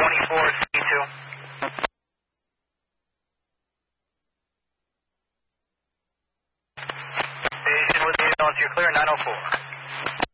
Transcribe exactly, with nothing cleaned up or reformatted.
twenty-four C two. Station with the ambulance, you're clear, nine oh four.